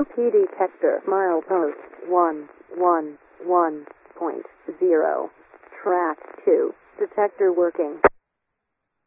Key detector milepost 111.0. Track 2. Detector working.